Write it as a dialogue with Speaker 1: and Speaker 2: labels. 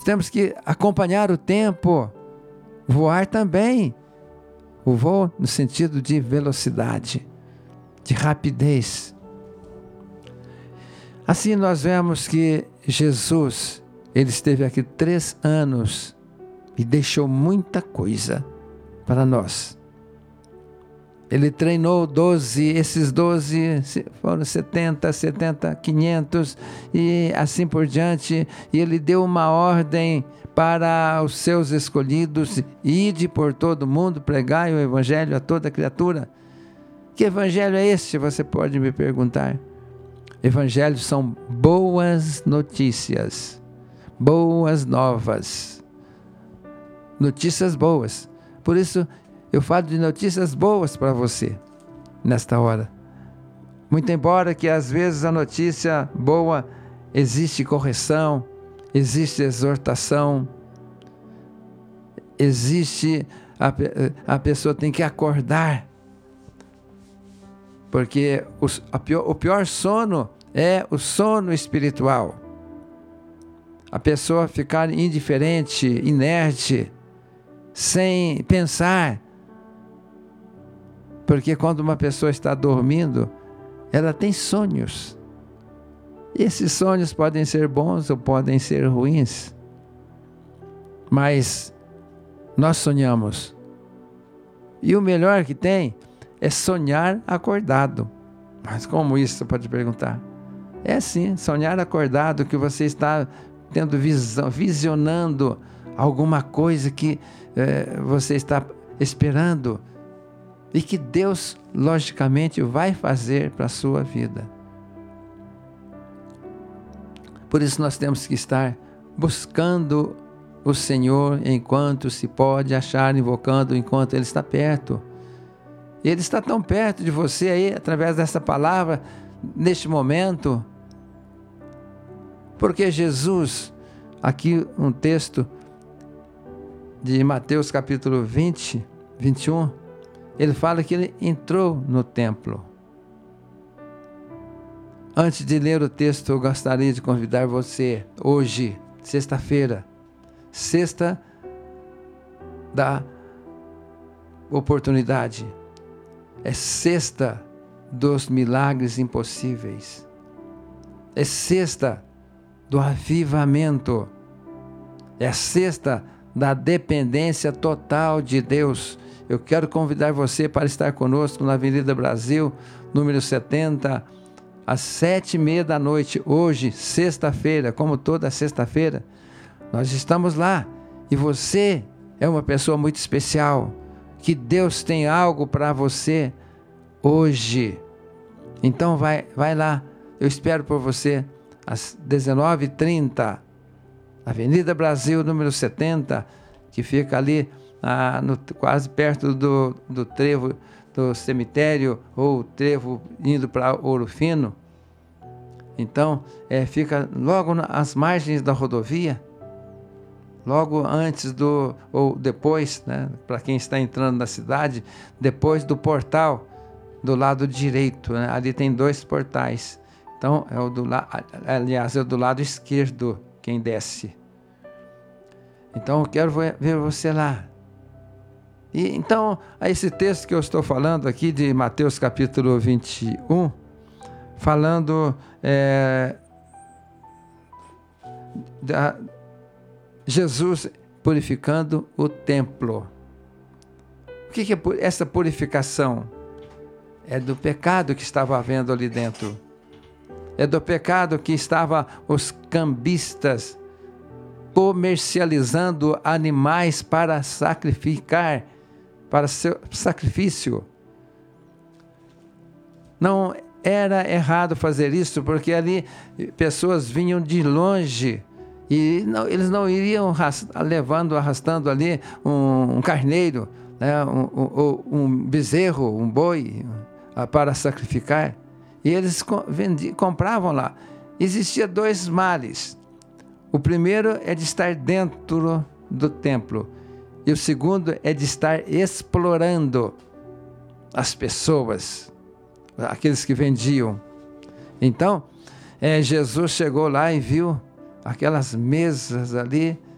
Speaker 1: temos que acompanhar o tempo, voar também. O voo no sentido de velocidade, de rapidez. Assim nós vemos que Jesus, ele esteve aqui 3 anos e deixou muita coisa para nós. Ele treinou 12, esses 12 foram 70, 500 e assim por diante. E ele deu uma ordem para os seus escolhidos: ide por todo mundo, pregai o evangelho a toda criatura. Que evangelho é esse? Você pode me perguntar. Evangelhos são boas notícias, boas novas, notícias boas. Por isso eu falo de notícias boas para você nesta hora. Muito embora que às vezes a notícia boa existe correção, existe exortação, existe a pessoa tem que acordar, porque o pior sono é o sono espiritual. A pessoa ficar indiferente, inerte, sem pensar. Porque quando uma pessoa está dormindo, ela tem sonhos. Esses sonhos podem ser bons ou podem ser ruins. Mas nós sonhamos. E o melhor que tem é sonhar acordado. Mas como isso, você pode perguntar? É sim, sonhar acordado, que você está tendo visionando alguma coisa que você está esperando e que Deus, logicamente, vai fazer para a sua vida. Por isso nós temos que estar buscando o Senhor enquanto se pode achar, invocando enquanto Ele está perto. Ele está tão perto de você aí, através dessa palavra, neste momento. Porque Jesus, aqui um texto de Mateus capítulo 20, 21, ele fala que ele entrou no templo. Antes de ler o texto, eu gostaria de convidar você, hoje, sexta-feira, sexta da oportunidade, é sexta dos milagres impossíveis, é sexta do avivamento, é a sexta da dependência total de Deus. Eu quero convidar você para estar conosco na Avenida Brasil, número 70, às 7h30 da noite, hoje, sexta-feira, como toda sexta-feira, nós estamos lá, e você é uma pessoa muito especial, que Deus tem algo para você hoje. Então vai lá, eu espero por você, às 19h30, Avenida Brasil, número 70, que fica ali quase perto do trevo do cemitério, ou trevo indo para Ouro Fino. Então, fica logo às margens da rodovia, logo antes ou depois, né, para quem está entrando na cidade, depois do portal do lado direito, né, ali tem 2 portais. Então, é o do lado esquerdo, quem desce. Então, eu quero ver você lá. E então, esse texto que eu estou falando aqui, de Mateus capítulo 21, falando Jesus purificando o templo. O que é essa purificação? É do pecado que estava havendo ali dentro. É do pecado que estavam os cambistas comercializando animais para sacrificar, para seu sacrifício. Não era errado fazer isso, porque ali pessoas vinham de longe e eles não iriam arrastando ali um carneiro, né, um bezerro, um boi para sacrificar. E eles compravam lá. Existia 2 males. O primeiro é de estar dentro do templo. E o segundo é de estar explorando as pessoas, aqueles que vendiam. Então, Jesus chegou lá e viu aquelas mesas ali,